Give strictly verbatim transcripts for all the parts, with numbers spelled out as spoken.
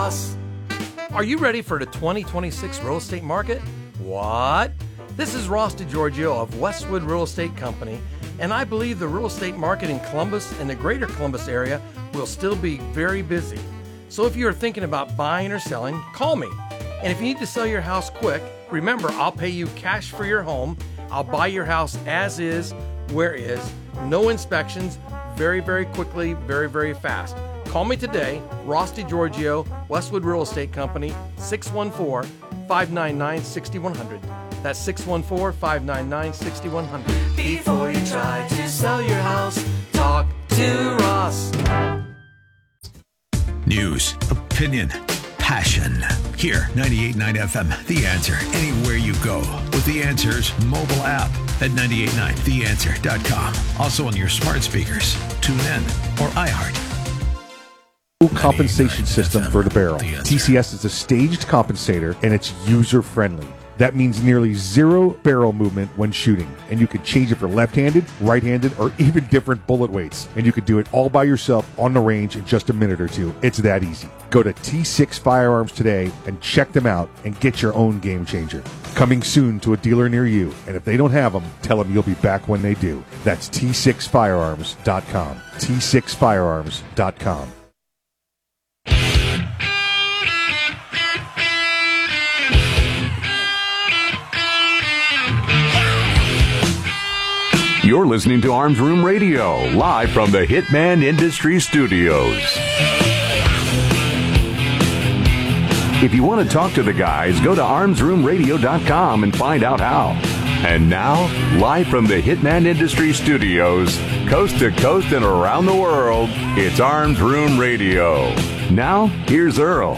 Ross. Are you ready for the twenty twenty-six real estate market? What? This is Ross DiGiorgio of Westwood Real Estate Company, and I believe the real estate market in Columbus and the greater Columbus area will still be very busy. So if you are thinking about buying or selling, call me. And if you need to sell your house quick, remember, I'll pay you cash for your home. I'll buy your house as is, where is, no inspections, very, very quickly, very, very fast. Call me today, Ross DiGiorgio, Westwood Real Estate Company, six one four, five nine nine, six one zero zero. That's six one four, five nine nine, six one zero zero. Before you try to sell your house, talk to Ross. News, opinion, passion. Here, ninety-eight point nine F M, The Answer. Anywhere you go with The Answer's mobile app at nine eight nine the answer dot com. Also on your smart speakers, tune in, or iHeart. Compensation system for the barrel. T C S is a staged compensator, and it's user-friendly. That means nearly zero barrel movement when shooting, and you can change it for left-handed, right-handed, or even different bullet weights. And you can do it all by yourself on the range in just a minute or two. It's that easy. Go to T six Firearms today and check them out and get your own game changer. Coming soon to a dealer near you, and if they don't have them, tell them you'll be back when they do. That's T six firearms dot com. T six firearms dot com. You're listening to Arms Room Radio, live from the Hitman Industry Studios. If you want to talk to the guys, go to arms room radio dot com and find out how. And now, live from the Hitman Industry Studios, coast to coast and around the world, it's Arms Room Radio. Now, here's Earl.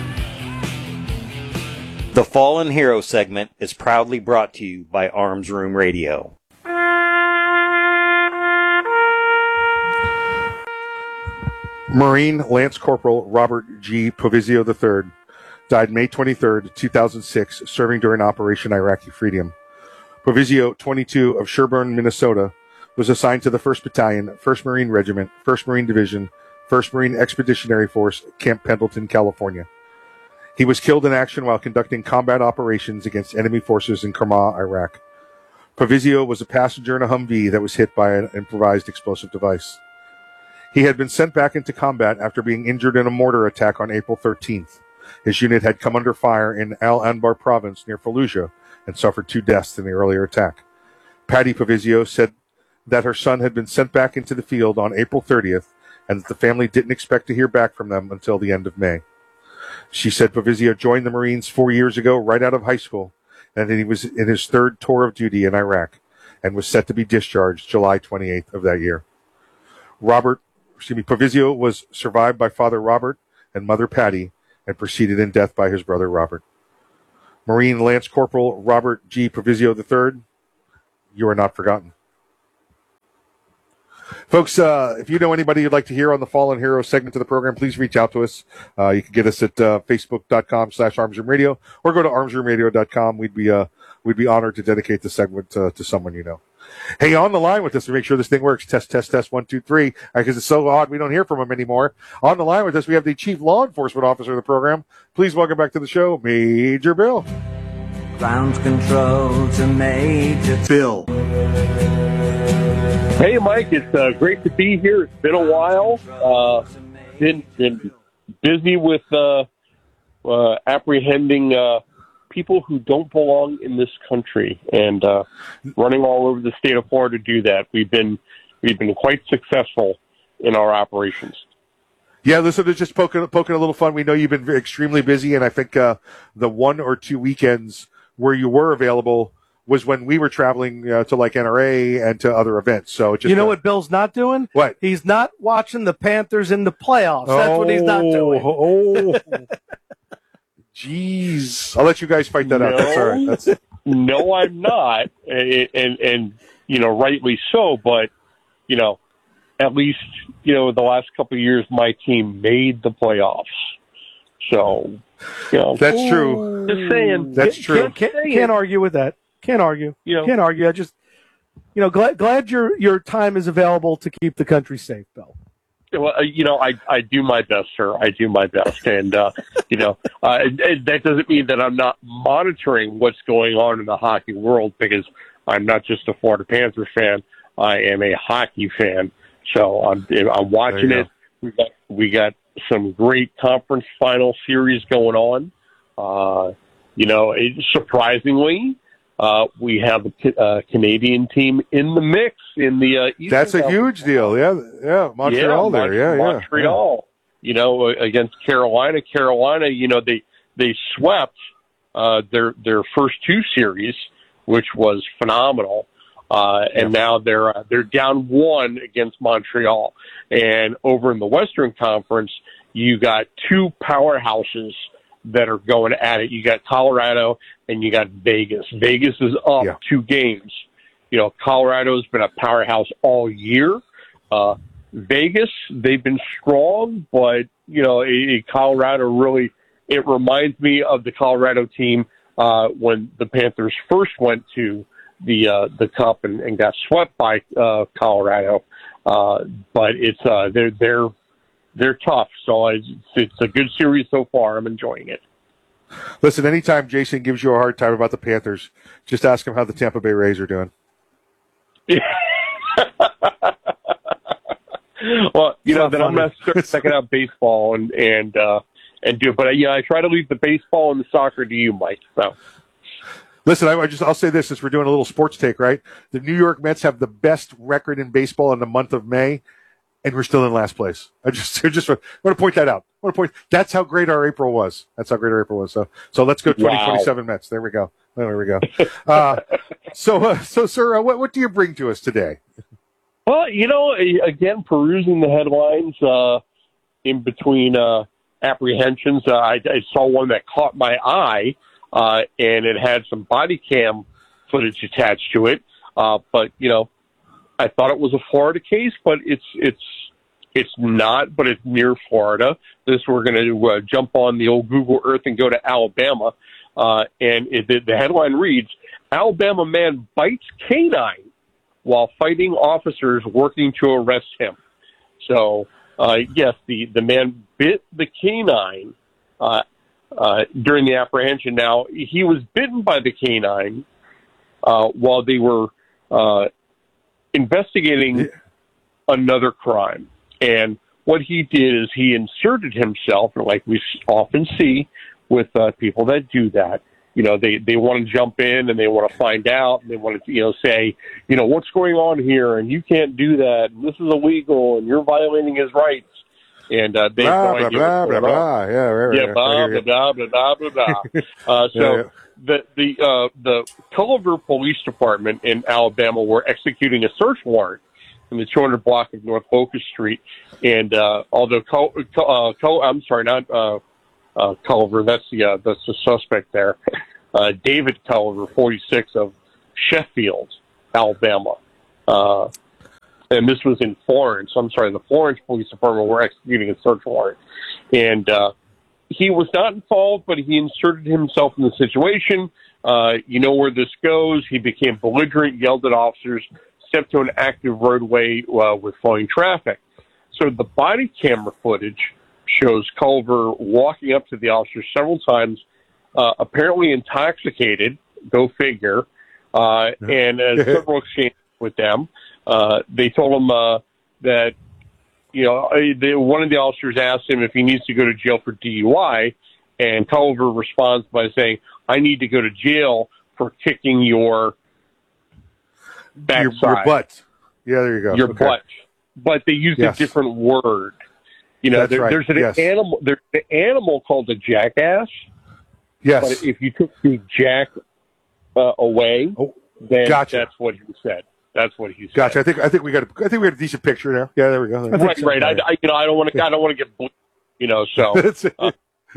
The Fallen Hero segment is proudly brought to you by Arms Room Radio. Marine Lance Corporal Robert G. Provizio the third died May twenty-third, two thousand six, serving during Operation Iraqi Freedom. Provizio, twenty-two, of Sherburne, Minnesota, was assigned to the first Battalion, first Marine Regiment, first Marine Division, first Marine Expeditionary Force, Camp Pendleton, California. He was killed in action while conducting combat operations against enemy forces in Kerma, Iraq. Provizio was a passenger in a Humvee that was hit by an improvised explosive device. He had been sent back into combat after being injured in a mortar attack on April thirteenth. His unit had come under fire in Al Anbar province near Fallujah and suffered two deaths in the earlier attack. Patty Provizio said that her son had been sent back into the field on April thirtieth and that the family didn't expect to hear back from them until the end of May. She said Provizio joined the Marines four years ago right out of high school, and that he was in his third tour of duty in Iraq and was set to be discharged July twenty-eighth of that year. Robert Excuse me, Provizio was survived by Father Robert and Mother Patty and preceded in death by his brother Robert. Marine Lance Corporal Robert G. Provizio the third, you are not forgotten. Folks, uh, if you know anybody you'd like to hear on the Fallen Hero segment of the program, please reach out to us. Uh, you can get us at uh, facebook.com slash armsroomradio or go to arms room radio dot com. We'd be, uh, we'd be honored to dedicate the segment uh, to someone you know. Hey, on the line with us to make sure this thing works. Test, test, test, one, two, three. Because it's so odd we don't hear from him anymore. On the line with us, we have the Chief Law Enforcement Officer of the program. Please welcome back to the show, Major Bill. Ground control to Major Bill. Hey, Mike. It's uh, great to be here. It's been a while. Uh, been, been busy with uh, uh, apprehending uh, people who don't belong in this country and uh, running all over the state of Florida to do that. We've been we've been quite successful in our operations. Yeah, listen, they're just poking, poking a little fun. We know you've been very, extremely busy, and I think uh, the one or two weekends where you were available was when we were traveling uh, to like N R A and to other events. So just, you know uh, what Bill's not doing? What? He's not watching the Panthers in the playoffs. That's oh, what he's not doing. Oh, jeez. I'll let you guys fight that no, out. That's all right. That's... No, I'm not, and, and and you know, rightly so. But you know, at least you know the last couple of years, my team made the playoffs. So, you know, that's true. Just saying. That's true. Can't, can't, can't argue with that. Can't argue. You know, can't argue. I just, you know, glad glad your your time is available to keep the country safe, Bill. Well, you know, I, I do my best, sir. I do my best. And, uh, you know, uh, it, that doesn't mean that I'm not monitoring what's going on in the hockey world, because I'm not just a Florida Panthers fan. I am a hockey fan. So I'm, I'm watching it. We got, we got some great conference final series going on. Uh, you know, it, surprisingly, uh, we have a uh, Canadian team in the mix in the uh, Eastern That's a Conference. huge deal. Yeah, yeah, Montreal yeah, there. Yeah, Mon- yeah. Montreal. You know, against Carolina. Carolina. You know, they they swept uh, their their first two series, which was phenomenal. Uh, and yeah. now they're uh, they're down one against Montreal. And over in the Western Conference, you got two powerhouses that are going at it. You got Colorado and you got Vegas. Vegas is up yeah. two games. You know, Colorado's been a powerhouse all year. Uh, Vegas, they've been strong, but, you know, it, it, Colorado really, it reminds me of the Colorado team uh, when the Panthers first went to the uh, the Cup and, and got swept by uh, Colorado. Uh, but it's uh, they're they're they're tough. So it's, it's a good series so far. I'm enjoying it. Listen, anytime Jason gives you a hard time about the Panthers, just ask him how the Tampa Bay Rays are doing. Well, you know, then I'm going to start checking out baseball and and uh, and do it. But yeah, I try to leave the baseball and the soccer to you, Mike. So. Listen, I, I just I'll say this since we're doing a little sports take, right? The New York Mets have the best record in baseball in the month of May, and we're still in last place. I just I just want to point that out. I want to point that's how great our April was. That's how great our April was. So so let's go twenty twenty-seven wow. Mets. There we go. There we go. Uh, so uh, so sir, uh, what what do you bring to us today? Well, you know, again, perusing the headlines uh, in between uh, apprehensions, uh, I, I saw one that caught my eye. Uh, and it had some body cam footage attached to it. Uh, but, you know, I thought it was a Florida case, but it's, it's, it's not, but it's near Florida. This, we're going to uh, jump on the old Google Earth and go to Alabama. Uh, and it, the, the headline reads, Alabama man bites canine while fighting officers working to arrest him. So, uh, yes, the, the man bit the canine, uh, Uh, during the apprehension. Now, he was bitten by the canine uh, while they were uh, investigating yeah. another crime. And what he did is he inserted himself, like we often see with uh, people that do that. You know, they, they want to jump in and they want to find out and they want to, you know, say, you know, what's going on here and you can't do that and this is illegal and you're violating his rights. And uh, they blah, blah, blah, blah, blah. Yeah, right, yeah, right, blah, right, blah, blah, blah, blah, blah, blah. Uh, so yeah, yeah. the the uh, the Culver Police Department in Alabama were executing a search warrant in the two hundred block of North Locust Street, and uh, although Cul- uh, Cul- I'm sorry, not uh, uh, Culver, that's the uh, that's the suspect there, uh, David Culver, forty-six, of Sheffield, Alabama. Uh, And this was in Florence. I'm sorry, the Florence Police Department were executing a search warrant. And uh, he was not involved, but he inserted himself in the situation. Uh, you know where this goes. He became belligerent, yelled at officers, stepped to an active roadway uh, with flowing traffic. So the body camera footage shows Culver walking up to the officers several times, uh, apparently intoxicated, go figure, uh, and uh, several exchanges with them. Uh, they told him uh, that, you know, they, one of the officers asked him if he needs to go to jail for D U I, and Culver responds by saying, I need to go to jail for kicking your backside. Your, your butt. Yeah, there you go. Your okay. butt. But they used yes. a different word. You know, there, right. there's an yes. animal. There's an animal called a jackass. Yes. But if you took the jack uh, away, oh, then gotcha. that's what he said. That's what he said. Gotcha. I think I think we got a, I think we got a decent picture now. Yeah, there we go. Right, so. right. I, I, you know, I don't want to. I don't want to get, you know. So, uh,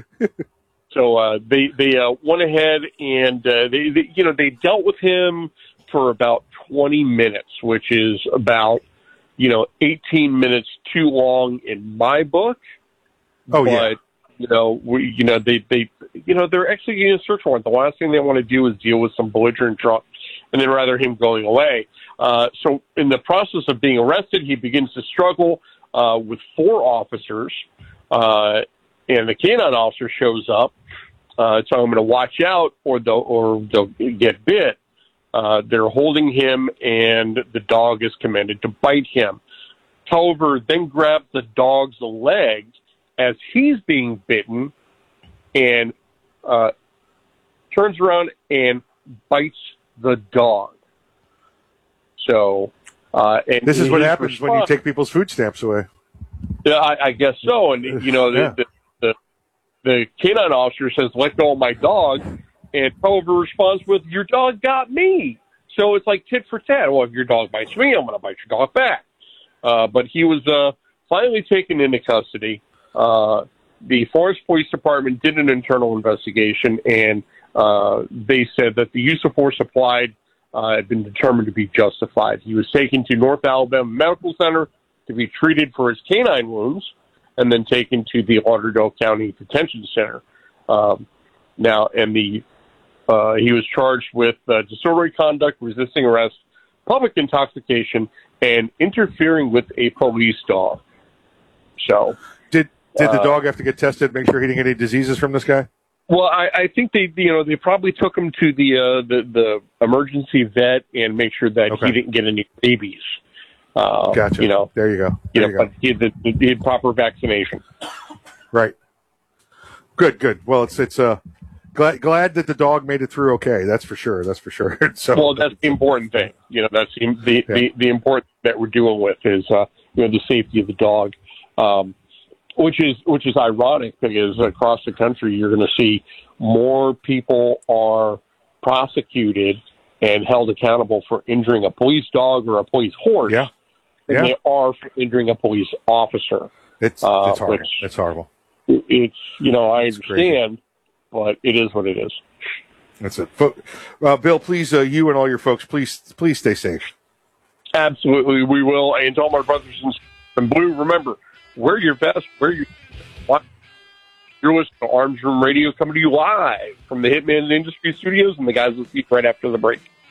so uh, they they uh, went ahead and uh, they, they you know they dealt with him for about twenty minutes, which is about you know eighteen minutes too long in my book. Oh but, yeah. You know, we, you know, they, they, you know, they're executing a search warrant. The last thing they want to do is deal with some belligerent drunk, and then rather him going away. Uh, so in the process of being arrested, he begins to struggle. uh, with four officers, uh, and the canine officer shows up. Uh, so I'm going to watch out, or they'll or they'll get bit. Uh, they're holding him, and the dog is commanded to bite him. Tolliver then grabs the dog's leg as he's being bitten, and uh, turns around and bites the dog. So, uh, and This is what his happens when you response- take people's food stamps away. Yeah, I, I guess so. And you know, the, Yeah. the, the the canine officer says, "Let go of my dog," and Tolliver responds with, "Your dog got me." So it's like tit for tat. Well, if your dog bites me, I'm going to bite your dog back. Uh, but he was uh, finally taken into custody. Uh, the Forest Police Department did an internal investigation, and uh, they said that the use of force applied uh, had been determined to be justified. He was taken to North Alabama Medical Center to be treated for his canine wounds, and then taken to the Lauderdale County Detention Center. Um, now, and the uh, he was charged with uh, disorderly conduct, resisting arrest, public intoxication, and interfering with a police dog. So, Did did the Uh, dog have to get tested, make sure he didn't get any diseases from this guy? well, I, I think they, you know, they probably took him to the uh, the, the emergency vet and make sure that Okay. he didn't get any rabies. Uh, Gotcha. You know, There you go. you There know, you go. but he had, the, he had proper vaccination. Right. Good, good. Well, it's it's uh glad glad that the dog made it through okay. That's for sure. That's for sure. so Well, that's the important thing. You know, that's the the, Yeah. the, the important thing that we're dealing with is uh, you know, the safety of the dog, um, which is which is ironic because across the country you're going to see more people are prosecuted and held accountable for injuring a police dog or a police horse Yeah. than Yeah. they are for injuring a police officer. it's uh, it's horrible. which- It's horrible. It's you know I It's crazy. understand, but it is what it is. That's it. Fo- Uh, Bill, please, uh, you and all your folks, please, please stay safe. Absolutely, we will. And to all my brothers and sisters in blue, remember, wear your vest, wear your. You're listening to Arms Room Radio, coming to you live from the Hitman Industry Studios, and the guys will speak right after the break.